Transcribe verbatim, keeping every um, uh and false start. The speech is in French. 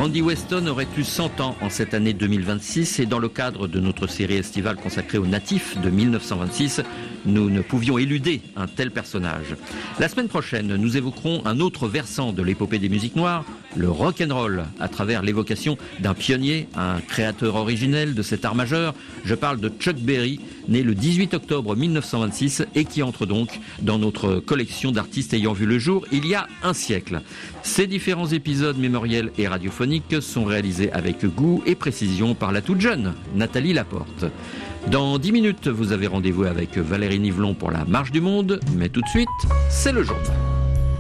Randy Weston aurait eu cent ans en cette année deux mille vingt-six et dans le cadre de notre série estivale consacrée aux natifs de mille neuf cent vingt-six, nous ne pouvions éluder un tel personnage. La semaine prochaine, nous évoquerons un autre versant de l'épopée des musiques noires, le rock'n'roll, à travers l'évocation d'un pionnier, un créateur originel de cet art majeur. Je parle de Chuck Berry, né le dix-huit octobre mille neuf cent vingt-six et qui entre donc dans notre collection d'artistes ayant vu le jour il y a un siècle. Ces différents épisodes mémoriels et radiophoniques sont réalisés avec goût et précision par la toute jeune Nathalie Laporte. Dans dix minutes, vous avez rendez-vous avec Valérie Nivelon pour la Marche du Monde, mais tout de suite, c'est le journal.